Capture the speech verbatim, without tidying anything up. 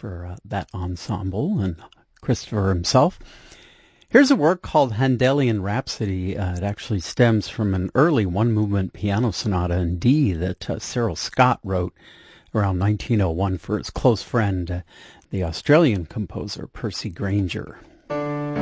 for uh, that ensemble and Christopher himself. Here's a work called Handelian Rhapsody. Uh, it actually stems from an early one-movement piano sonata in D that uh, Cyril Scott wrote around nineteen oh one for his close friend, uh, the Australian composer Percy Grainger.